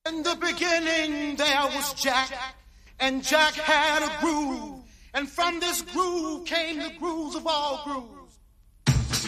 In the beginning there was Jack, and Jack had a groove, and from this groove came the grooves of all grooves.